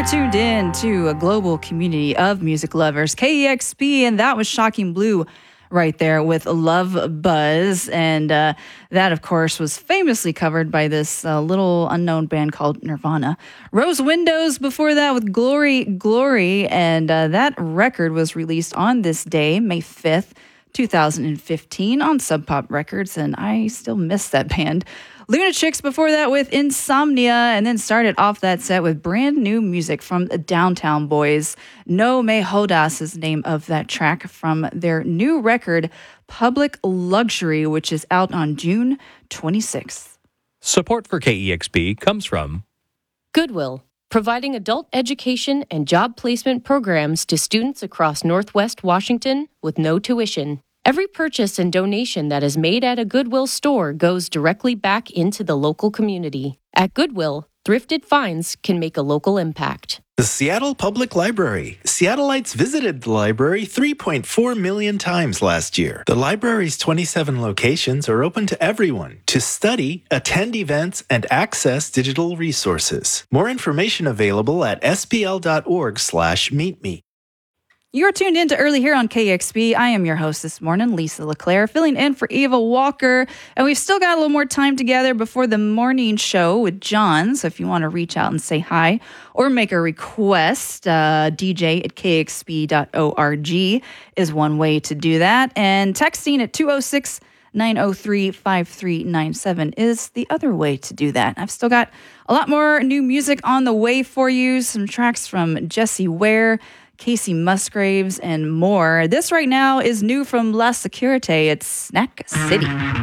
You're tuned in to a global community of music lovers, KEXP, and that was Shocking Blue right there with Love Buzz. And that, of course, was famously covered by this little unknown band called Nirvana. Rose Windows before that with Glory, Glory. And that record was released on this day, May 5th, 2015 on Sub Pop Records. And I still miss that band. Lunatics before that with Insomnia, and then started off that set with brand new music from the Downtown Boys. No Me Jodas is the name of that track from their new record, Public Luxury, which is out on June 26th. Support for KEXP comes from Goodwill, providing adult education and job placement programs to students across Northwest Washington with no tuition. Every purchase and donation that is made at a Goodwill store goes directly back into the local community. At Goodwill, thrifted finds can make a local impact. The Seattle Public Library. Seattleites visited the library 3.4 million times last year. The library's 27 locations are open to everyone to study, attend events, and access digital resources. More information available at spl.org/meetme. You're tuned in to Early here on KEXP. I am your host this morning, Lisa LeClaire, filling in for Eva Walker. And we've still got a little more time together before the morning show with John. So if you want to reach out and say hi or make a request, DJ at kexp.org is one way to do that. And texting at 206-903-5397 is the other way to do that. I've still got a lot more new music on the way for you. Some tracks from Jessie Ware, Casey Musgraves, and more. This right now is new from La Securite. It's Snack City.